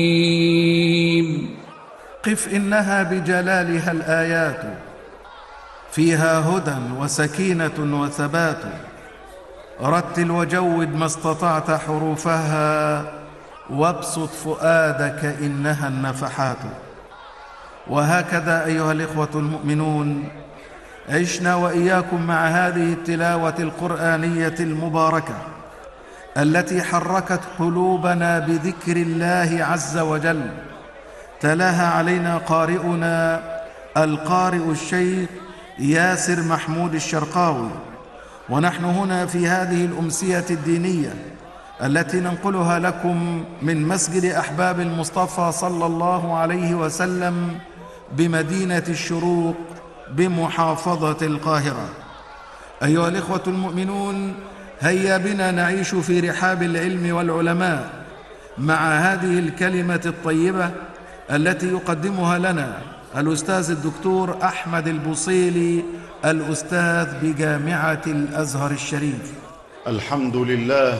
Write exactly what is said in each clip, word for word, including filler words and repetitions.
قف إنها بجلالها الآيات، فيها هدى وسكينة وثبات. رتل وجود ما استطعت حروفها، وابسط فؤادك إنها النفحات. وهكذا أيها الإخوة المؤمنون عشنا وإياكم مع هذه التلاوة القرآنية المباركة التي حركت قلوبنا بذكر الله عز وجل. تلاها علينا قارئنا القارئ الشيخ ياسر محمود الشرقاوي، ونحن هنا في هذه الأمسية الدينية التي ننقلها لكم من مسجد أحباب المصطفى صلى الله عليه وسلم بمدينة الشروق بمحافظة القاهرة. أيها الإخوة المؤمنون، هيا بنا نعيش في رحاب العلم والعلماء مع هذه الكلمة الطيبة التي يقدمها لنا الأستاذ الدكتور أحمد البوصيلي، الأستاذ بجامعة الأزهر الشريف. الحمد لله.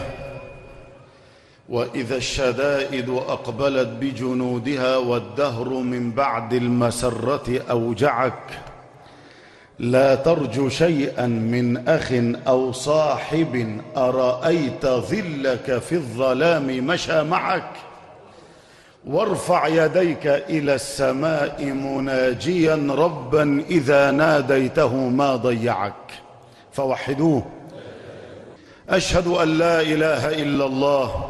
وإذا الشدائد أقبلت بجنودها والدهر من بعد المسرة أوجعك، لا ترجو شيئا من أخ أو صاحب أرأيت ظلك في الظلام مشى معك. وارفع يديك إلى السماء مناجيا ربا إذا ناديته ما ضيعك. فوحدوه. أشهد أن لا إله إلا الله.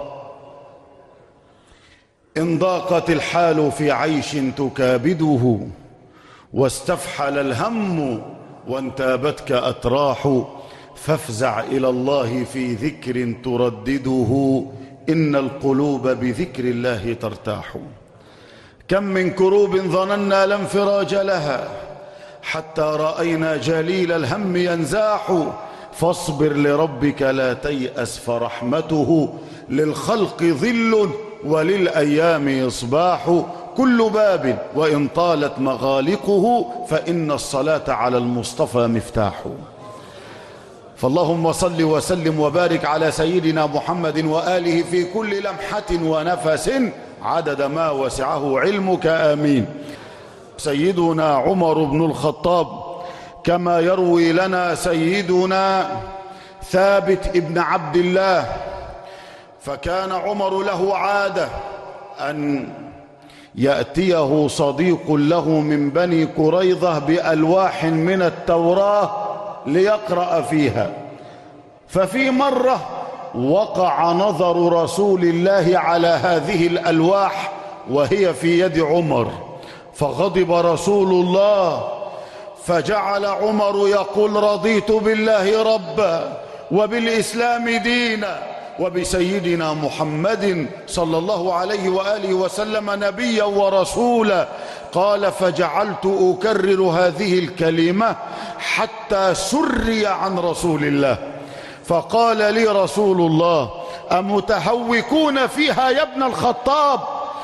إن ضاقت الحال في عيش تكابده، واستفحل الهم وانتابتك أتراح، فافزع إلى الله في ذكر تردده، إن القلوب بذكر الله ترتاح. كم من كروب ظننا لا انفراج لها، حتى رأينا جليل الهم ينزاح. فاصبر لربك لا تيأس، فرحمته للخلق ظل وللأيام إصباح. كل باب وإن طالت مغالقه، فإن الصلاة على المصطفى مفتاح. فاللهم صل وسلم وبارك على سيدنا محمد وآله في كل لمحة ونفس عدد ما وسعه علمك، آمين. سيدنا عمر بن الخطاب كما يروي لنا سيدنا ثابت ابن عبد الله، فكان عمر له عادة أن يأتيه صديق له من بني قريظة بألواح من التوراة ليقرأ فيها. ففي مرة وقع نظر رسول الله على هذه الألواح وهي في يد عمر، فغضب رسول الله، فجعل عمر يقول: رضيت بالله ربا وبالإسلام دينا وبسيدنا محمد صلى الله عليه وآله وسلم نبيا ورسولا. قال: فجعلت أكرر هذه الكلمة حتى سري عن رسول الله، فقال لي رسول الله: أمتهوكون فيها يا ابن الخطاب؟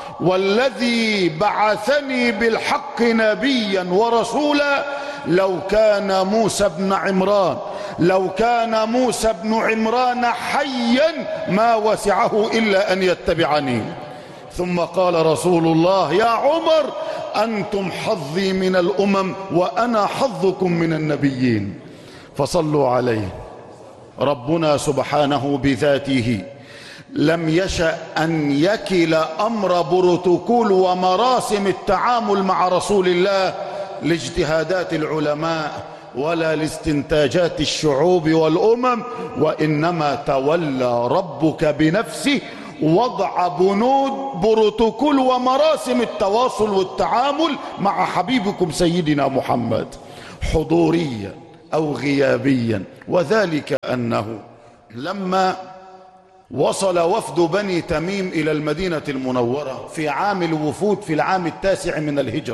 والذي بعثني بالحق نبيا ورسولا، لو كان موسى بن عمران لو كان موسى بن عمران حيا ما وسعه إلا أن يتبعني. ثم قال رسول الله: يا عمر، أنتم حظي من الأمم وأنا حظكم من النبيين. فصلوا عليه. ربنا سبحانه بذاته لم يشأ أن يكل أمر بروتوكول ومراسم التعامل مع رسول الله لاجتهادات العلماء ولا لاستنتاجات الشعوب والأمم، وإنما تولى ربك بنفسه وضع بنود بروتوكول ومراسم التواصل والتعامل مع حبيبكم سيدنا محمد، حضوريا أو غيابيا. وذلك أنه لما وصل وفد بني تميم إلى المدينة المنورة في عام الوفود في العام التاسع من الهجرة،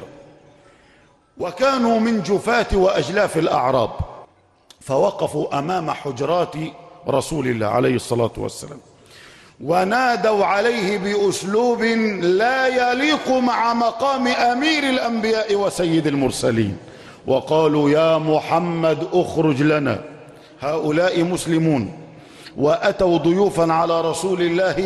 وكانوا من جفاة وأجلاف الأعراب، فوقفوا أمام حجرات رسول الله عليه الصلاة والسلام، ونادوا عليه بأسلوب لا يليق مع مقام أمير الأنبياء وسيد المرسلين، وقالوا: يا محمد اخرج لنا. هؤلاء مسلمون وأتوا ضيوفا على رسول الله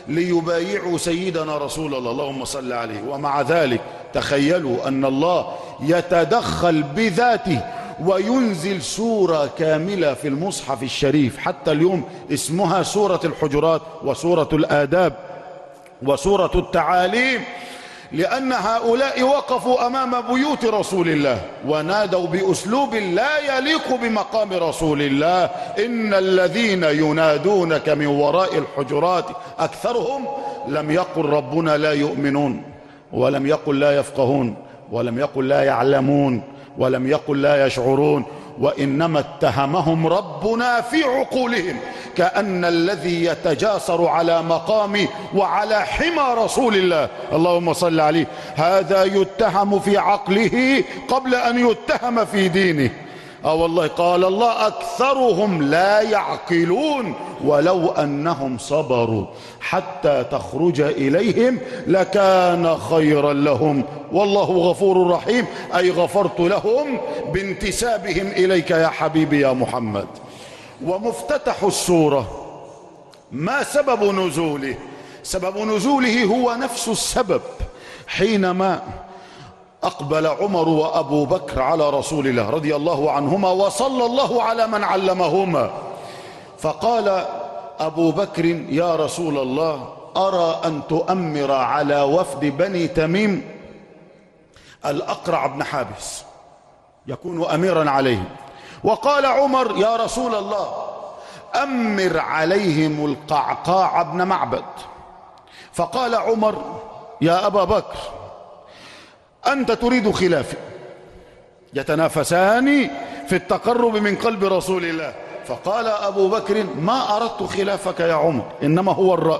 ليبايعوا سيدنا رسول الله، اللهم صل عليه. ومع ذلك تخيلوا أن الله يتدخل بذاته وينزل سورة كاملة في المصحف الشريف، حتى اليوم اسمها سورة الحجرات وسورة الآداب وسورة التعاليم، لأن هؤلاء وقفوا أمام بيوت رسول الله ونادوا بأسلوب لا يليق بمقام رسول الله. إن الذين ينادونك من وراء الحجرات أكثرهم لم يقل ربنا لا يؤمنون، ولم يقل لا يفقهون، ولم يقل لا يعلمون، ولم يقل لا يشعرون، وإنما اتهمهم ربنا في عقولهم، كأن الذي يتجاسر على مقام وعلى حمى رسول الله اللهم صل عليه هذا يتهم في عقله قبل أن يتهم في دينه. اه والله قال الله أكثرهم لا يعقلون ولو أنهم صبروا حتى تخرج إليهم لكان خيرا لهم والله غفور رحيم، أي غفرت لهم بانتسابهم إليك يا حبيبي يا محمد. ومفتتح السورة ما سبب نزوله؟ سبب نزوله هو نفس السبب، حينما أقبل عمر وأبو بكر على رسول الله رضي الله عنهما وصلى الله على من علمهما، فقال أبو بكر يا رسول الله أرى أن تؤمر على وفد بني تميم الأقرع بن حابس يكون أميرا عليهم. وقال عمر يا رسول الله أمر عليهم القعقاع بن معبد. فقال عمر يا أبا بكر أنت تريد خلافي، يتنافسان في التقرب من قلب رسول الله. فقال أبو بكر ما أردت خلافك يا عمر، إنما هو الرأي.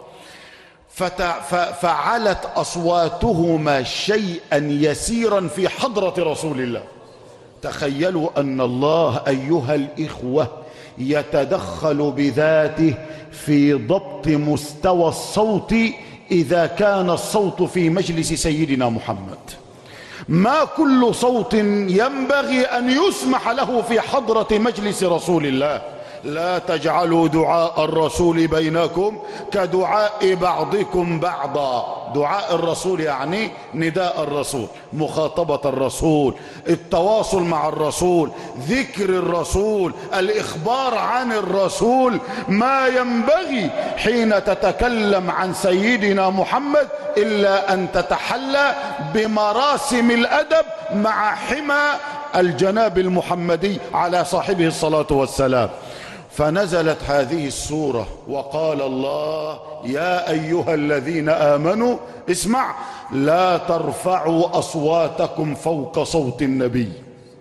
ففعلت أصواتهما شيئا يسيرا في حضرة رسول الله. تخيلوا أن الله أيها الإخوة يتدخل بذاته في ضبط مستوى الصوت إذا كان الصوت في مجلس سيدنا محمد. ما كل صوت ينبغي أن يسمح له في حضرة مجلس رسول الله. لا تجعلوا دعاء الرسول بينكم كدعاء بعضكم بعضا. دعاء الرسول يعني نداء الرسول، مخاطبة الرسول، التواصل مع الرسول، ذكر الرسول، الإخبار عن الرسول. ما ينبغي حين تتكلم عن سيدنا محمد إلا أن تتحلى بمراسم الأدب مع حمى الجناب المحمدي على صاحبه الصلاة والسلام. فنزلت هذه السورة وقال الله يا أيها الذين آمنوا اسمع لا ترفعوا أصواتكم فوق صوت النبي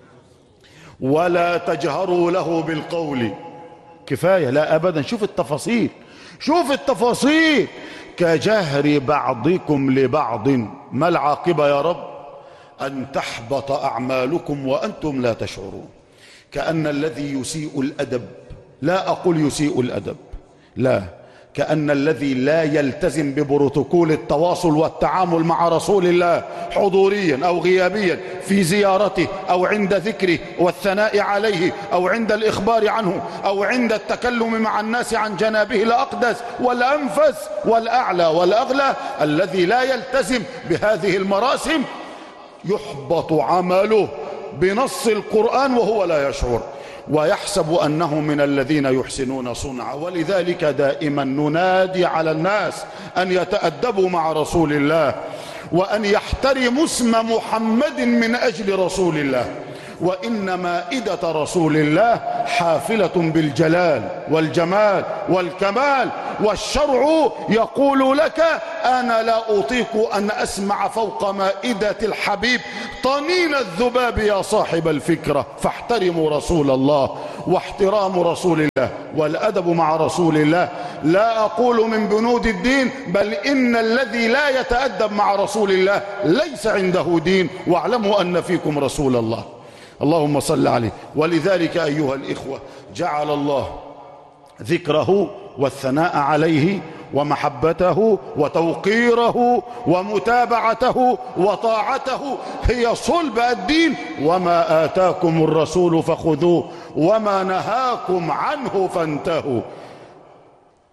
ولا تجهروا له بالقول. كفاية؟ لا أبدا. شوف التفاصيل، شوف التفاصيل. كجهر بعضكم لبعض. ما العاقبة يا رب؟ أن تحبط أعمالكم وأنتم لا تشعرون. كأن الذي يسيء الأدب، لا أقول يسيء الأدب، لا، كأن الذي لا يلتزم ببروتوكول التواصل والتعامل مع رسول الله حضوريا أو غيابيا في زيارته أو عند ذكره والثناء عليه أو عند الإخبار عنه أو عند التكلم مع الناس عن جنابه الأقدس والأنفس والأعلى والأغلى، الذي لا يلتزم بهذه المراسم يحبط عمله بنص القرآن وهو لا يشعر ويحسب أنه من الذين يحسنون صنعا. ولذلك دائما ننادي على الناس أن يتأدبوا مع رسول الله وأن يحترموا اسم محمد من أجل رسول الله. وإن مائدة رسول الله حافلة بالجلال والجمال والكمال، والشرع يقول لك أنا لا أطيق أن أسمع فوق مائدة الحبيب طنين الذباب يا صاحب الفكرة. فاحترموا رسول الله، واحترام رسول الله والأدب مع رسول الله لا أقول من بنود الدين، بل إن الذي لا يتأدب مع رسول الله ليس عنده دين. واعلموا أن فيكم رسول الله اللهم صل عليه. ولذلك أيها الإخوة جعل الله ذكره والثناء عليه ومحبته وتوقيره ومتابعته وطاعته هي صلب الدين. وما آتاكم الرسول فخذوه وما نهاكم عنه فانتهوا.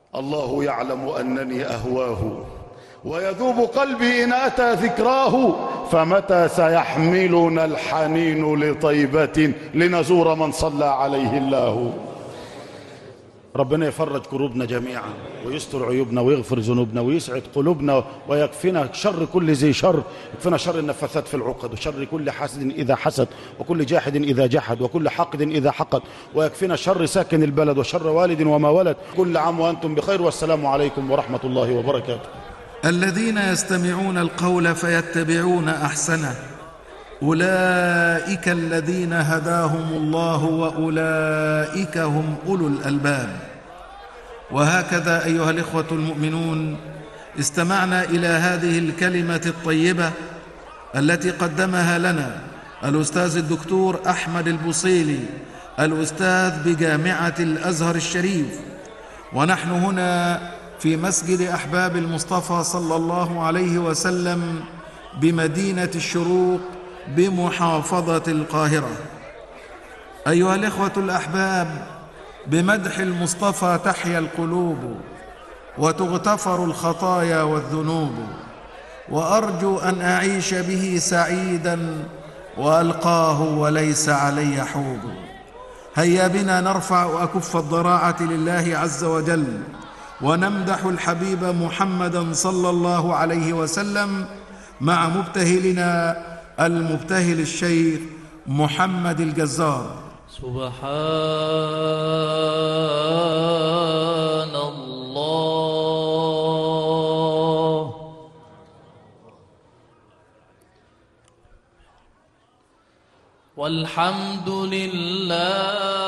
الله يعلم أنني أهواه ويذوب قلبي إن أتى ذكراه، فمتى سيحملنا الحنين لطيبة لنزور من صلى عليه الله. ربنا يفرج كروبنا جميعا ويستر عيوبنا ويغفر ذنوبنا ويسعد قلوبنا ويكفينا شر كل ذي شر، يكفينا شر النفاثات في العقد وشر كل حاسد إذا حسد وكل جاحد إذا جحد وكل حاقد إذا حقد، ويكفينا شر ساكن البلد وشر والد وما ولد. كل عام وأنتم بخير، والسلام عليكم ورحمة الله وبركاته. الذين يستمعون القول فيتبعون أحسنه أولئك الذين هداهم الله وأولئك هم أولو الألباب. وهكذا أيها الإخوة المؤمنون استمعنا إلى هذه الكلمة الطيبة التي قدمها لنا الأستاذ الدكتور أحمد البصيلي الأستاذ بجامعة الأزهر الشريف، ونحن هنا في مسجد أحباب المصطفى صلى الله عليه وسلم بمدينة الشروق بمحافظة القاهرة. أيها الإخوة الأحباب، بمدح المصطفى تحيا القلوب وتغتفر الخطايا والذنوب، وأرجو أن أعيش به سعيدا وألقاه وليس علي حوب. هيا بنا نرفع أكف الضراعة لله عز وجل ونمدح الحبيب محمدا صلى الله عليه وسلم مع مبتهلنا المبتهل الشيخ محمد الجزار. سبحان الله والحمد لله